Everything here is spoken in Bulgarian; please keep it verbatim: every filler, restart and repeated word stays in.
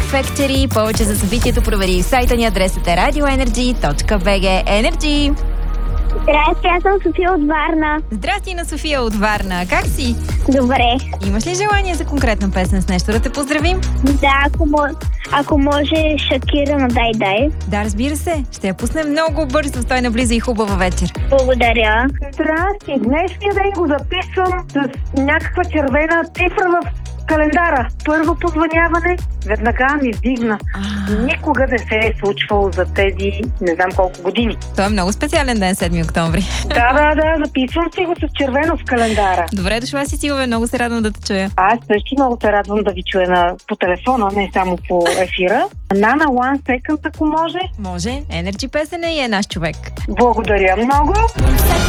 Factory. Повече за събитието провери в сайта ни, адресът е радио енерджи точка би джи. Енерджи! Здрасти, аз съм София от Варна. Здрасти на София от Варна. Как си? Добре. Имаш ли желание за конкретна песен с нещо да те поздравим? Да, ако, мо- ако може Шакира на Дай Дай. Да, разбира се. Ще я пуснем много бързо. Стой наблизо и хубава вечер. Благодаря. Здрасти, днешния ден го записвам с някаква червена цифра в календара. Първо позвъняване, веднага ми вдигна. А. Никога не се е случвало за тези не знам колко години. Това е много специален ден, седми октомври. Да, да, да, записвам си го с червено в календара. Добре дошла си, Силве. Много се радвам да те чуя. Аз също много се радвам да ви чуя на, по телефона, не само по ефира. Нана One Second, ако може. Може. Енерджи песен е и е наш човек. Благодаря много.